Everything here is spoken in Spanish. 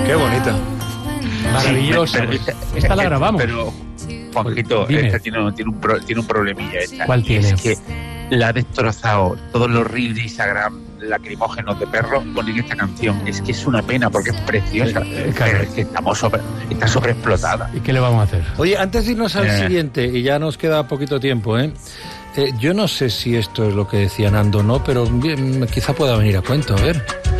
Qué bonita. Maravillosa. Sí, Esta la grabamos. Pero, Juanjito, Dime. esta tiene un problemilla. Esta. ¿Cuál Y tiene? Es que la ha destrozado todos los reels de Instagram lacrimógenos de perros ponen esta canción. Es que es una pena porque es preciosa. Claro. Pero es que está sobreexplotada. ¿Y qué le vamos a hacer? Oye, antes de irnos al siguiente, y ya nos queda poquito tiempo, yo no sé si esto es lo que decía Nando o no, pero quizá pueda venir a cuento, a ver.